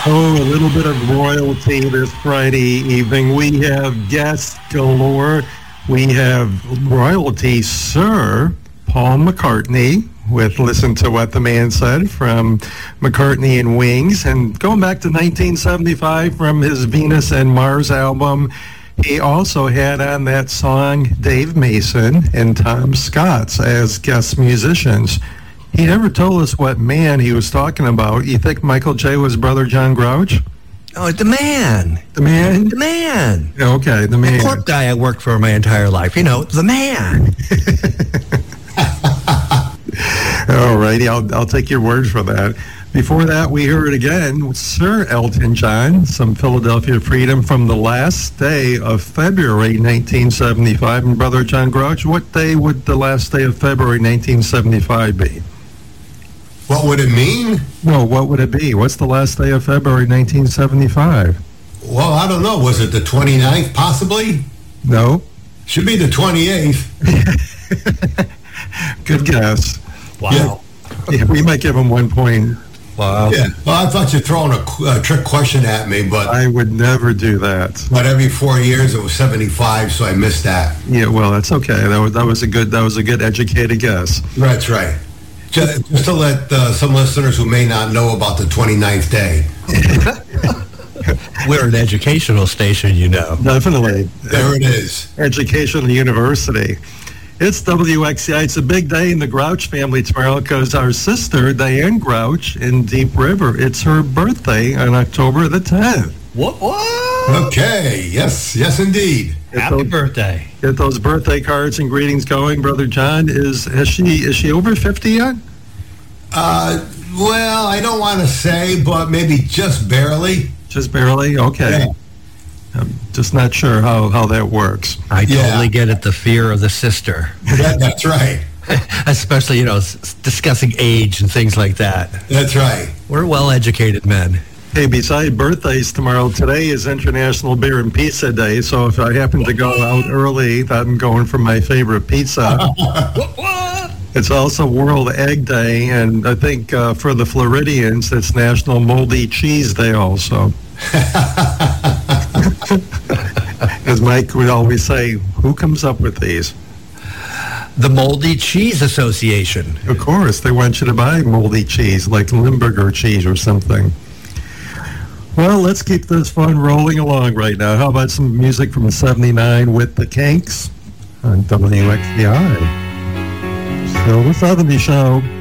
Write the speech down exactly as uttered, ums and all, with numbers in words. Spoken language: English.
Oh, a little bit of royalty this Friday evening. We have guests galore. We have royalty, Sir Paul McCartney, with Listen to What the Man Said from McCartney and Wings. And going back to nineteen seventy-five from his Venus and Mars album, he also had on that song Dave Mason and Tom Scott as guest musicians. He never told us what man he was talking about. You think Michael J. was brother John Grouch? Oh, the man. The man? The man. Okay, the man. The corp guy I worked for my entire life. You know, the man. All righty, I'll, I'll take your word for that. Before that, we heard again Sir Elton John, some Philadelphia Freedom from the last day of February nineteen seventy-five. And Brother John Grouch, what day would the last day of February nineteen seventy-five be? What would it mean? No, what would it be? What's the last day of February nineteen seventy-five? Well, I don't know. Was it the twenty-ninth, possibly? No. Should be the twenty-eighth. Good guess. Wow. Yeah. Yeah, we might give him one point. Wow. Yeah. Well, I thought you were throwing a, a trick question at me, but I would never do that. but every four years it was seventy-five, so I missed that. Yeah, well, that's okay. That was that was a good that was a good educated guess. That's right. Just, just to let uh, some listeners who may not know about the twenty-ninth day. We're an educational station, you know. Definitely. There it is. Educational University. It's W X C I. It's a big day in the Grouch family tomorrow because our sister, Diane Grouch, in Deep River, it's her birthday on October the tenth. What? What? Okay. Yes. Yes, indeed. Get Happy those, birthday. get those birthday cards and greetings going. Brother John, is has she is she over fifty yet? Uh, well, I don't want to say, but maybe just barely. Just barely? Okay. Yeah. I'm just not sure how, how that works. I Yeah. totally get it, the fear of the sister. That, that's right. Especially, you know, s- discussing age and things like that. That's right. We're well-educated men. Hey, beside birthdays tomorrow, today is International Beer and Pizza Day, so if I happen to go out early, I'm going for my favorite pizza. It's also World Egg Day, and I think uh, for the Floridians, it's National Moldy Cheese Day also. As Mike would always say, who comes up with these? The Moldy Cheese Association. Of course, they want you to buy moldy cheese, like Limburger cheese or something. Well, let's keep this fun rolling along right now. How about some music from seventy-nine with the Kinks on W X C I? So, the Southerly Show.